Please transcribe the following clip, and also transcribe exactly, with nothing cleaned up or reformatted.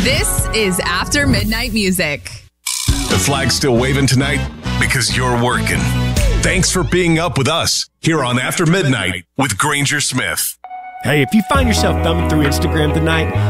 This is After Midnight Music. The flag's still waving tonight because you're working. Thanks for being up with us here on After Midnight with Granger Smith. Hey, if you find yourself thumbing through Instagram tonight,